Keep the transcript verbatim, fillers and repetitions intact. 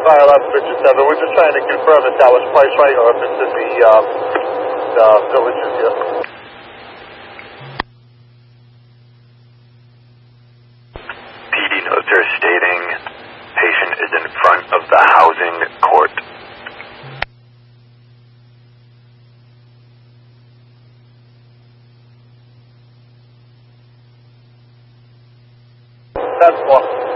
Fire eleven fifty-seven. We're just trying to confirm if that was Price Right or if it's in the, um, the villages here. P D notes are stating patient is in front of the housing court. That's one.